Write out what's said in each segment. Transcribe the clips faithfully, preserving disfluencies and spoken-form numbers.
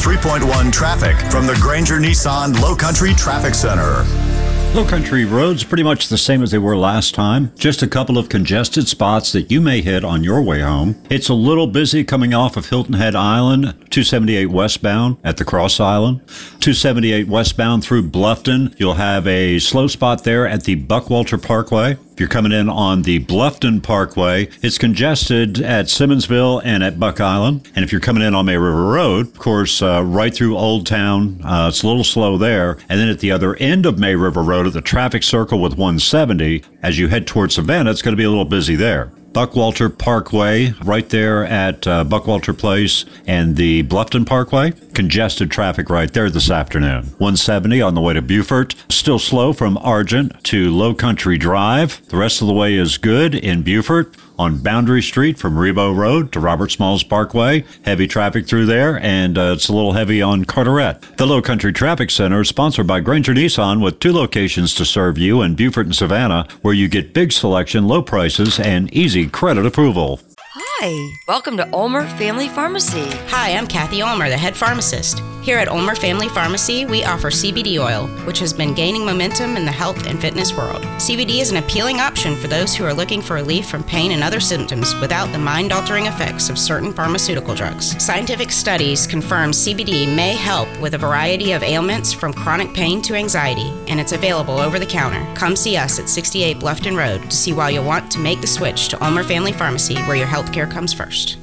three point one traffic from the Granger Nissan Low Country Traffic Center. Low Country roads pretty much the same as they were last time. Just a couple of congested spots that you may hit on your way home. It's a little busy coming off of Hilton Head Island, two seventy-eight westbound at the Cross Island. two seventy-eight westbound through Bluffton. You'll have a slow spot there at the Buckwalter Parkway. If you're coming in on the Bluffton Parkway, it's congested at Simmonsville and at Buck Island. And if you're coming in on May River Road, of course, uh, right through Old Town, uh, it's a little slow there. And then at the other end of May River Road at the traffic circle with one seventy, as you head towards Savannah, it's going to be a little busy there. Buckwalter Parkway, right there at uh, Buckwalter Place and the Bluffton Parkway. Congested traffic right there this afternoon. one seventy on the way to Beaufort. Still slow from Argent to Low Country Drive. The rest of the way is good in Beaufort. On Boundary Street from Rebo Road to Robert Smalls Parkway. Heavy traffic through there, and uh, it's a little heavy on Carteret. The Low Country Traffic Center is sponsored by Granger Nissan with two locations to serve you in Beaufort and Savannah, where you get big selection, low prices, and easy credit approval. Hi, welcome to Ulmer Family Pharmacy. Hi, I'm Kathy Ulmer, the head pharmacist. Here at Ulmer Family Pharmacy, we offer C B D oil, which has been gaining momentum in the health and fitness world. C B D is an appealing option for those who are looking for relief from pain and other symptoms without the mind-altering effects of certain pharmaceutical drugs. Scientific studies confirm C B D may help with a variety of ailments from chronic pain to anxiety, and it's available over the counter. Come see us at sixty-eight Bluffton Road to see why you'll want to make the switch to Ulmer Family Pharmacy, where your healthcare comes first.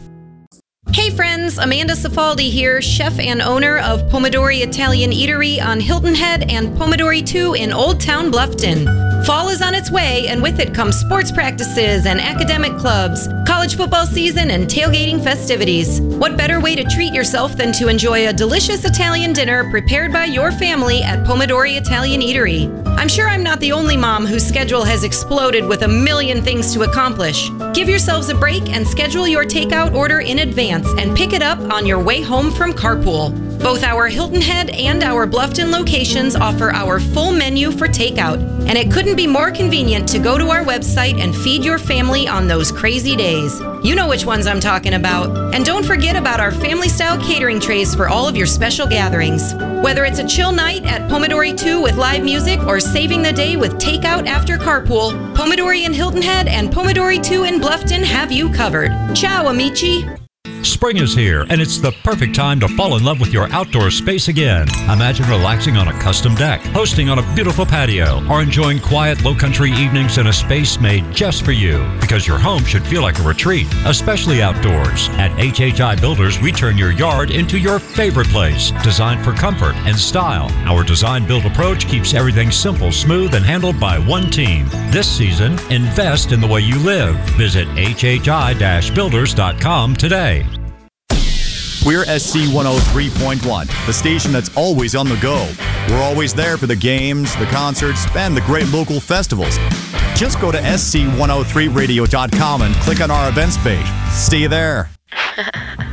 Hey friends, Amanda Cifaldi here, chef and owner of Pomodori Italian Eatery on Hilton Head and Pomodori two in Old Town Bluffton. Fall is on its way, and with it comes sports practices and academic clubs, college football season, and tailgating festivities. What better way to treat yourself than to enjoy a delicious Italian dinner prepared by your family at Pomodori Italian Eatery? I'm sure I'm not the only mom whose schedule has exploded with a million things to accomplish. Give yourselves a break and schedule your takeout order in advance and pick it up on your way home from carpool. Both our Hilton Head and our Bluffton locations offer our full menu for takeout, and it couldn't be more convenient to go to our website and feed your family on those crazy days. You know which ones I'm talking about. And don't forget about our family-style catering trays for all of your special gatherings. Whether it's a chill night at Pomodori two with live music or saving the day with takeout after carpool, Pomodori in Hilton Head and Pomodori two in Bluffton have you covered. Ciao, amici. Spring is here, and it's the perfect time to fall in love with your outdoor space again. Imagine relaxing on a custom deck, hosting on a beautiful patio, or enjoying quiet, low-country evenings in a space made just for you. Because your home should feel like a retreat, especially outdoors. At H H I Builders, we turn your yard into your favorite place, designed for comfort and style. Our design-build approach keeps everything simple, smooth, and handled by one team. This season, invest in the way you live. Visit H H I builders dot com today. We're S C one oh three point one, the station that's always on the go. We're always there for the games, the concerts, and the great local festivals. Just go to S C one oh three radio dot com and click on our events page. See you there.